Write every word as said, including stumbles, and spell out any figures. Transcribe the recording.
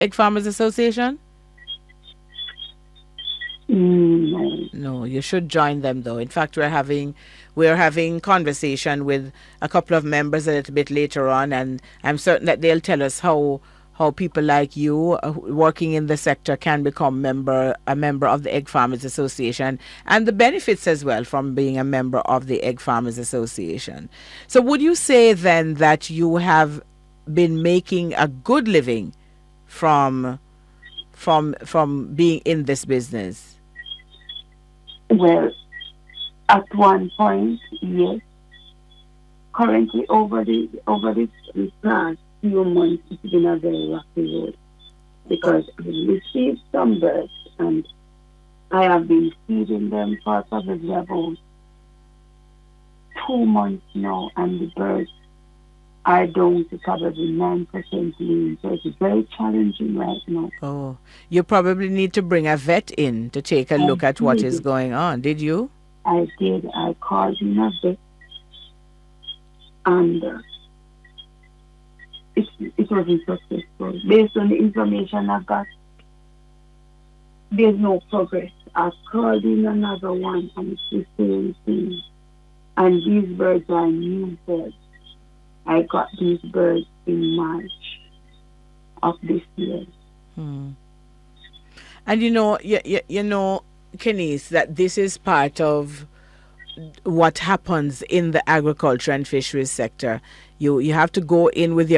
Egg Farmers Association? Mm, No, you should join them though. In fact, we're having we're having conversation with a couple of members a little bit later on, and I'm certain that they'll tell us how how people like you uh, working in the sector can become member a member of the Egg Farmers Association, and the benefits as well from being a member of the Egg Farmers Association. So would you say then that you have been making a good living from from from being in this business? well, at one point, yes. Currently, over the over the, the past few months, it's been a very rocky road because we received some birds and I have been feeding them for probably about two months now, and the birds are down to probably nine percent lean. So it's very challenging right now. Oh, you probably need to bring a vet in to take a I look at what is did, going on. Did you? I did, I called in a vet, and uh, it, it wasn't successful. Based on the information I got, there's no progress. I called in another one, and it's the same thing. And these birds are new birds. I got these birds in March of this year. Hmm. And you know, you, you, you know, Kenise, that this is part of what happens in the agriculture and fisheries sector. You you have to go in with your